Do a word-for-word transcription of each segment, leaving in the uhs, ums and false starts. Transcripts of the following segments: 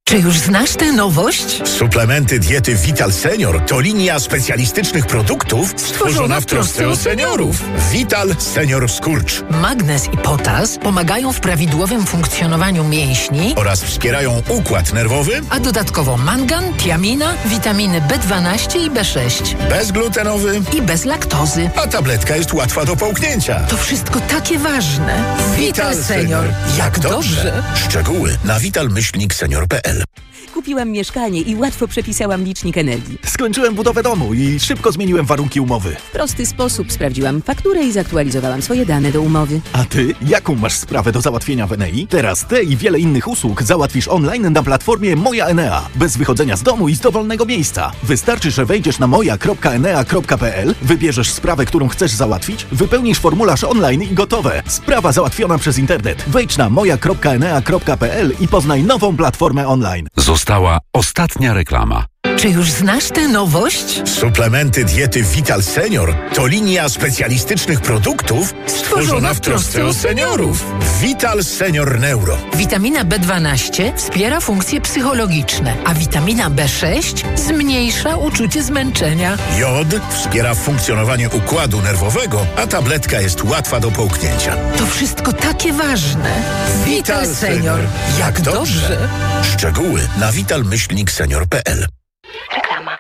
Czy już znasz tę nowość? Suplementy diety Vital Senior to linia specjalistycznych produktów stworzona w trosce o seniorów. Vital Senior Skurcz. Magnez i potas pomagają w prawidłowym funkcjonowaniu mięśni oraz wspierają układ nerwowy, a dodatkowo mangan, tiamina, witaminy B dwanaście i B sześć. Bezglutenowy i bez laktozy. A tabletka jest łatwa do połknięcia. To wszystko takie ważne. Vital, Vital Senior. Jak dobrze. Szczegóły na vital myślnik senior kropka p l. Kupiłam mieszkanie i łatwo przepisałam licznik energii. Skończyłem budowę domu i szybko zmieniłem warunki umowy. W prosty sposób sprawdziłam fakturę i zaktualizowałam swoje dane do umowy. A ty? Jaką masz sprawę do załatwienia w Enei? Teraz te i wiele innych usług załatwisz online na platformie Moja Enea. Bez wychodzenia z domu i z dowolnego miejsca. Wystarczy, że wejdziesz na moja kropka enea kropka p l, wybierzesz sprawę, którą chcesz załatwić, wypełnisz formularz online i gotowe. Sprawa załatwiona przez internet. Wejdź na moja kropka enea kropka p l i poznaj nową platformę online. Została ostatnia reklama. Czy już znasz tę nowość? Suplementy diety Vital Senior to linia specjalistycznych produktów stworzona w trosce o seniorów. Vital Senior Neuro. Witamina B dwanaście wspiera funkcje psychologiczne, a witamina B sześć zmniejsza uczucie zmęczenia. Jod wspiera funkcjonowanie układu nerwowego, a tabletka jest łatwa do połknięcia. To wszystko takie ważne. Vital, Vital Senior. Jak dobrze. Szczegóły na vital myślnik senior kropka p l. Reklama.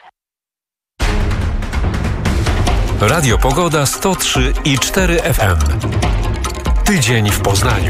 Radio Pogoda sto trzy i cztery F M. Tydzień w Poznaniu.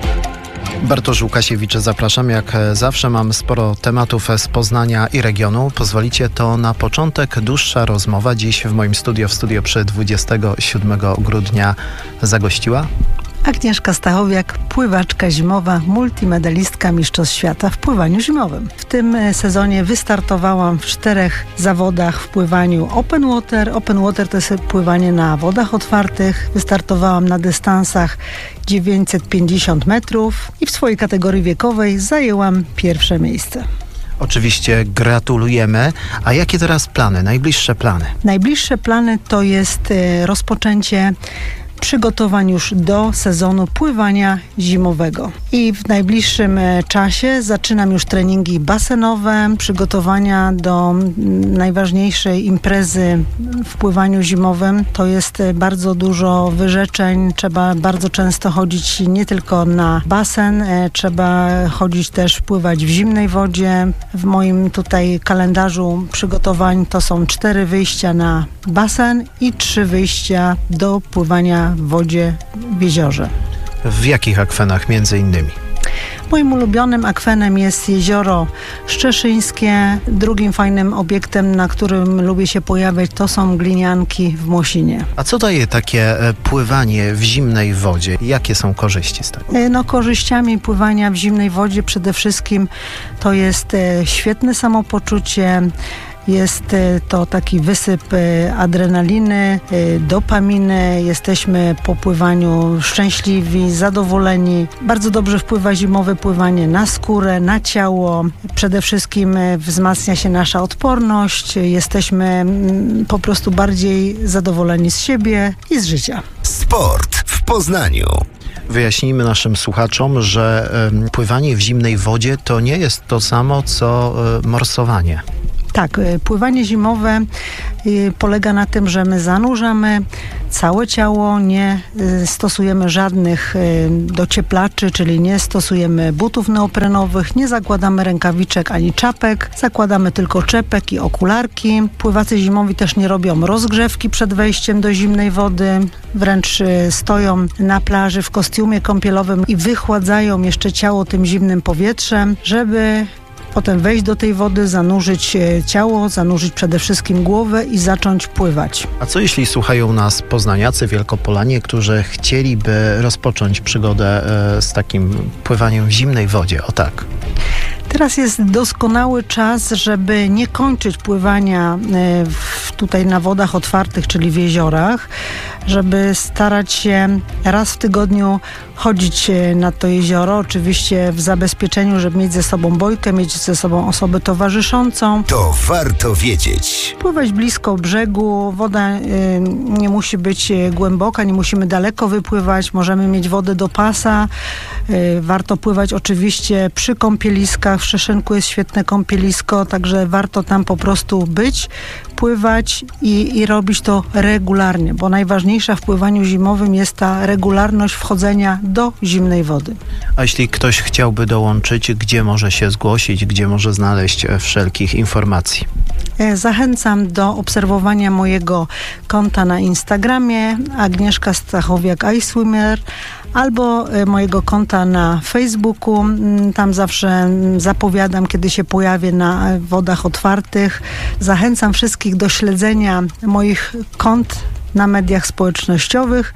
Bartosz Łukasiewicz, zapraszam. Jak zawsze mam sporo tematów z Poznania i regionu. Pozwolicie, to na początek dłuższa rozmowa. Dziś w moim studio, w studio przy dwudziestego siódmego grudnia zagościła Agnieszka Stachowiak, pływaczka zimowa, multimedalistka Mistrzostw Świata w pływaniu zimowym. W tym sezonie wystartowałam w czterech zawodach w pływaniu open water. Open water to jest pływanie na wodach otwartych. Wystartowałam na dystansach dziewięćset pięćdziesiąt metrów i w swojej kategorii wiekowej zajęłam pierwsze miejsce. Oczywiście gratulujemy. A jakie teraz plany, najbliższe plany? Najbliższe plany to jest rozpoczęcie przygotowań już do sezonu pływania zimowego. I w najbliższym czasie zaczynam już treningi basenowe, przygotowania do najważniejszej imprezy w pływaniu zimowym. To jest bardzo dużo wyrzeczeń. Trzeba bardzo często chodzić nie tylko na basen, trzeba chodzić też pływać w zimnej wodzie. W moim tutaj kalendarzu przygotowań to są cztery wyjścia na basen i trzy wyjścia do pływania w wodzie w jeziorze. W jakich akwenach między innymi? Moim ulubionym akwenem jest jezioro Szczeszyńskie. Drugim fajnym obiektem, na którym lubię się pojawiać, to są glinianki w Mosinie. A co daje takie pływanie w zimnej wodzie? Jakie są korzyści z tego? No, korzyściami pływania w zimnej wodzie przede wszystkim to jest świetne samopoczucie. Jest to taki wysyp adrenaliny, dopaminy. Jesteśmy po pływaniu szczęśliwi, zadowoleni. Bardzo dobrze wpływa zimowe pływanie na skórę, na ciało. Przede wszystkim wzmacnia się nasza odporność. Jesteśmy po prostu bardziej zadowoleni z siebie i z życia. Sport w Poznaniu. Wyjaśnijmy naszym słuchaczom, że y, pływanie w zimnej wodzie to nie jest to samo, co y, morsowanie. Tak, pływanie zimowe polega na tym, że my zanurzamy całe ciało, nie stosujemy żadnych docieplaczy, czyli nie stosujemy butów neoprenowych, nie zakładamy rękawiczek ani czapek, zakładamy tylko czepek i okularki. Pływacy zimowi też nie robią rozgrzewki przed wejściem do zimnej wody, wręcz stoją na plaży w kostiumie kąpielowym i wychładzają jeszcze ciało tym zimnym powietrzem, żeby potem wejść do tej wody, zanurzyć ciało, zanurzyć przede wszystkim głowę i zacząć pływać. A co jeśli słuchają nas poznaniacy, wielkopolanie, którzy chcieliby rozpocząć przygodę z takim pływaniem w zimnej wodzie? O tak. Teraz jest doskonały czas, żeby nie kończyć pływania w, tutaj na wodach otwartych, czyli w jeziorach, żeby starać się raz w tygodniu chodzić na to jezioro, oczywiście w zabezpieczeniu, żeby mieć ze sobą bojkę, mieć ze sobą osobę towarzyszącą. To warto wiedzieć. Pływać blisko brzegu, woda y, nie musi być głęboka, nie musimy daleko wypływać, możemy mieć wodę do pasa. Y, warto pływać oczywiście przy kąpieliskach, Zatoczkach w Szeszynku jest świetne kąpielisko, także warto tam po prostu być, pływać i, i robić to regularnie, bo najważniejsza w pływaniu zimowym jest ta regularność wchodzenia do zimnej wody. A jeśli ktoś chciałby dołączyć, gdzie może się zgłosić, gdzie może znaleźć wszelkich informacji? Zachęcam do obserwowania mojego konta na Instagramie Agnieszka Stachowiak iSwimmer albo mojego konta na Facebooku. Tam zawsze zapowiadam, kiedy się pojawię na wodach otwartych. Zachęcam wszystkich do śledzenia moich kont na mediach społecznościowych.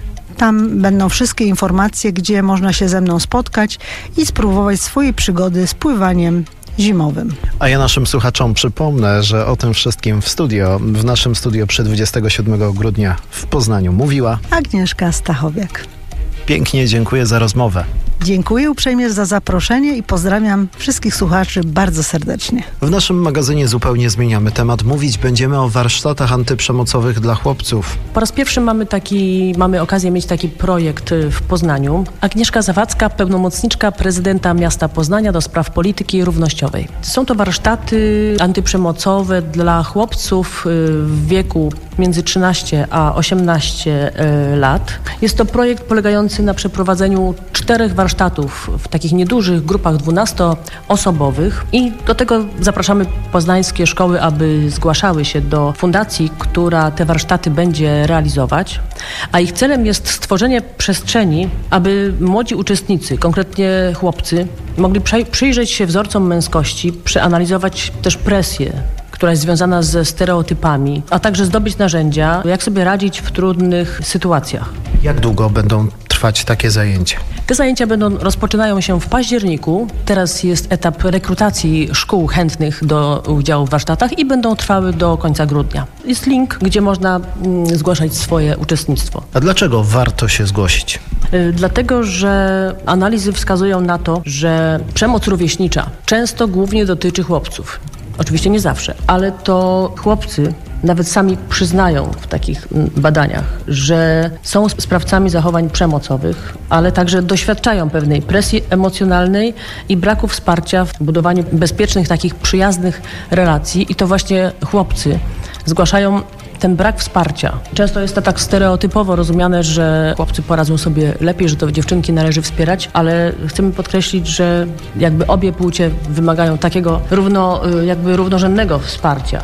Tam będą wszystkie informacje, gdzie można się ze mną spotkać i spróbować swojej przygody z pływaniem zimowym. A ja naszym słuchaczom przypomnę, że o tym wszystkim w studio, w naszym studio przy dwudziestego siódmego grudnia w Poznaniu mówiła Agnieszka Stachowiak. Pięknie dziękuję za rozmowę. Dziękuję uprzejmie za zaproszenie i pozdrawiam wszystkich słuchaczy bardzo serdecznie. W naszym magazynie zupełnie zmieniamy temat. Mówić będziemy o warsztatach antyprzemocowych dla chłopców. Po raz pierwszy mamy taki, mamy okazję mieć taki projekt w Poznaniu. Agnieszka Zawadzka, pełnomocniczka prezydenta miasta Poznania do spraw polityki równościowej. Są to warsztaty antyprzemocowe dla chłopców w wieku między trzynaście a osiemnaście lat. Jest to projekt polegający na przeprowadzeniu czterech warsztatów w takich niedużych grupach dwunastoosobowych i do tego zapraszamy poznańskie szkoły, aby zgłaszały się do fundacji, która te warsztaty będzie realizować, a ich celem jest stworzenie przestrzeni, aby młodzi uczestnicy, konkretnie chłopcy, mogli przyjrzeć się wzorcom męskości, przeanalizować też presję, która jest związana ze stereotypami, a także zdobyć narzędzia, jak sobie radzić w trudnych sytuacjach. Jak długo będą trwać takie zajęcia? Te zajęcia będą, rozpoczynają się w październiku. Teraz jest etap rekrutacji szkół chętnych do udziału w warsztatach i będą trwały do końca grudnia. Jest link, gdzie można mm, zgłaszać swoje uczestnictwo. A dlaczego warto się zgłosić? Yy, dlatego, że analizy wskazują na to, że przemoc rówieśnicza często głównie dotyczy chłopców. Oczywiście nie zawsze, ale to chłopcy nawet sami przyznają w takich badaniach, że są sprawcami zachowań przemocowych, ale także doświadczają pewnej presji emocjonalnej i braku wsparcia w budowaniu bezpiecznych, takich przyjaznych relacji i to właśnie chłopcy zgłaszają ten brak wsparcia. Często jest to tak stereotypowo rozumiane, że chłopcy poradzą sobie lepiej, że to dziewczynki należy wspierać, ale chcemy podkreślić, że jakby obie płcie wymagają takiego równo, jakby równorzędnego wsparcia.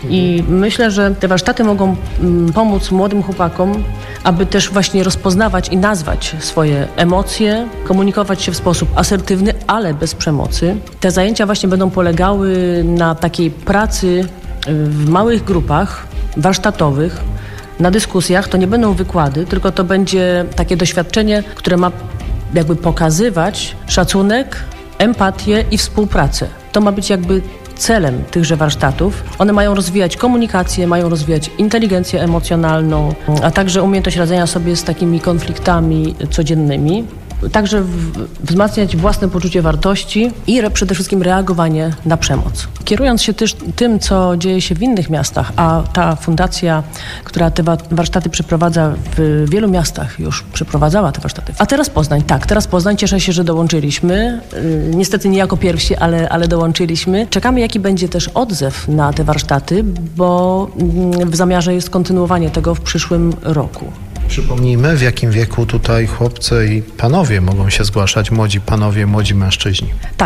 I myślę, że te warsztaty mogą mm, pomóc młodym chłopakom, aby też właśnie rozpoznawać i nazwać swoje emocje, komunikować się w sposób asertywny, ale bez przemocy. Te zajęcia właśnie będą polegały na takiej pracy w małych grupach warsztatowych, na dyskusjach. To nie będą wykłady, tylko to będzie takie doświadczenie, które ma jakby pokazywać szacunek, empatię i współpracę. To ma być jakby celem tychże warsztatów. One mają rozwijać komunikację, mają rozwijać inteligencję emocjonalną, a także umiejętność radzenia sobie z takimi konfliktami codziennymi. Także wzmacniać własne poczucie wartości i re, przede wszystkim reagowanie na przemoc. Kierując się też tym, co dzieje się w innych miastach, a ta fundacja, która te warsztaty przeprowadza w wielu miastach, już przeprowadzała te warsztaty. A teraz Poznań, tak, teraz Poznań, cieszę się, że dołączyliśmy. Yy, niestety nie jako pierwsi, ale, ale dołączyliśmy. Czekamy, jaki będzie też odzew na te warsztaty, bo yy, w zamiarze jest kontynuowanie tego w przyszłym roku. Przypomnijmy, w jakim wieku tutaj chłopcy i panowie mogą się zgłaszać, młodzi panowie, młodzi mężczyźni. Tak.